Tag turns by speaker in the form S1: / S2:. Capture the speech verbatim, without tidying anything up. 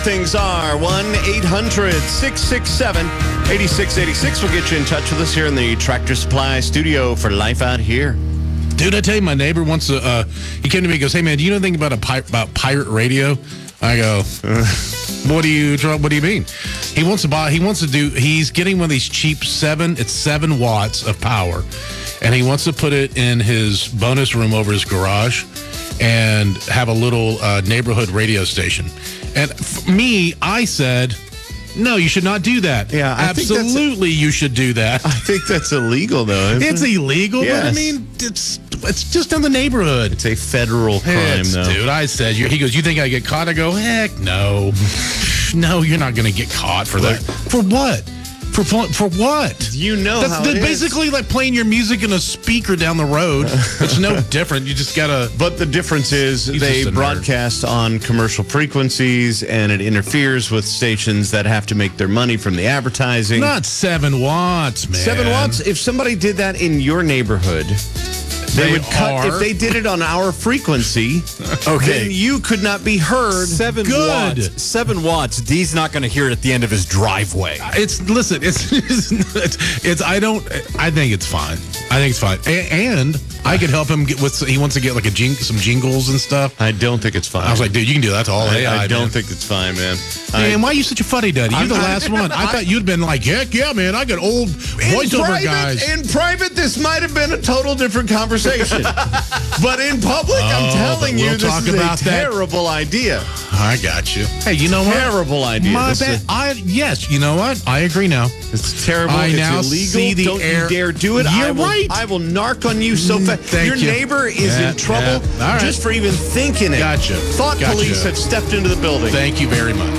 S1: Things are one eight hundred six six seven eight six eight six. We'll get you in touch with us here in the Tractor Supply studio for Life Out Here.
S2: Dude, I tell you, my neighbor wants to, uh, he came to me and goes, hey, man, do you know anything about a pi- about pirate radio? I go, uh, what do you what do you mean? He wants to buy, he wants to do, he's getting one of these cheap seven, it's seven watts of power, and he wants to put it in his bonus room over his garage and have a little uh, neighborhood radio station. And for me, I said, no, you should not do that.
S1: Yeah, I think that's-
S2: absolutely, you should do that.
S1: I think that's illegal, though. isn't
S2: It's
S1: it?
S2: illegal,
S1: Yes.
S2: but I mean, it's it's just in the neighborhood.
S1: It's a federal crime,
S2: It's-
S1: though.
S2: Dude, I said, he goes, you think I get caught? I go, heck no. No, you're not going to get caught for that. For what? For for what?
S1: You know
S2: That's
S1: how
S2: the-
S1: it is.
S2: basically like playing your music in a speaker down the road. It's no different. You just got to...
S1: But the difference is
S2: He's
S1: they
S2: just a nerd.
S1: broadcast on commercial frequencies, and it interferes with stations that have to make their money from the advertising.
S2: Not seven watts, man.
S1: Seven watts. If somebody did that in your neighborhood, they,
S2: They
S1: would cut.
S2: are.
S1: If they did it on our frequency,
S3: Okay.
S1: then you could not be heard.
S3: Seven
S2: Good.
S3: watts. Seven watts. Dee's not going to hear it at the end of his driveway.
S2: It's listen. It's, it's it's. I don't. I think it's fine. I think it's fine. A- and I could help him get with. He wants to get like a jing, some jingles and stuff.
S1: I don't think it's fine.
S2: I was like, dude, you can do that to all
S1: I,
S2: A I.
S1: I don't
S2: man.
S1: think it's fine, man.
S2: Man,
S1: I,
S2: why are you such a funny duddy? You're
S1: I'm
S2: the
S1: not-
S2: last one. I thought you'd been like, heck yeah, man. I got old
S1: in
S2: voiceover
S1: private,
S2: guys.
S1: in private, this might have been a total different conversation. But in public, I'm
S2: Oh,
S1: telling
S2: but
S1: you,
S2: we'll
S1: this
S2: talk
S1: is
S2: about
S1: a
S2: that.
S1: terrible idea.
S2: I got you. Hey, you know what?
S1: Terrible idea.
S2: My
S1: This
S2: bad.
S1: is-
S2: I yes. You know what? I agree now.
S1: It's terrible.
S2: I
S1: it's
S2: now
S1: illegal.
S2: see the
S1: Don't
S2: air-
S1: you dare do it.
S2: You're
S1: I will,
S2: right.
S1: I will narc on you so fast.
S2: Thank
S1: Your
S2: you.
S1: neighbor is
S2: Yeah,
S1: in trouble
S2: yeah. All right.
S1: just for even thinking it.
S2: Gotcha.
S1: Thought
S2: Gotcha.
S1: police have stepped into the building.
S2: Thank you very much.